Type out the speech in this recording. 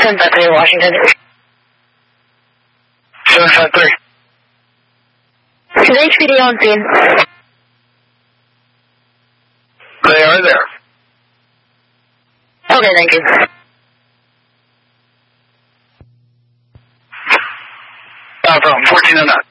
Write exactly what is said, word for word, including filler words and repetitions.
seven five three, Washington. seven five three. Is H P D on scene? They are there. Okay, thank you. No problem. fourteen oh nine.